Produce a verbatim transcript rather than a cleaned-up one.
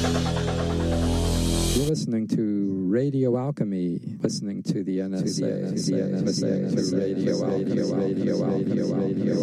You're listening to Radio Alchemy, listening to the N S A, to the N S A, to Radio Alchemy, Radio Alchemy, Radio Alchemy, Radio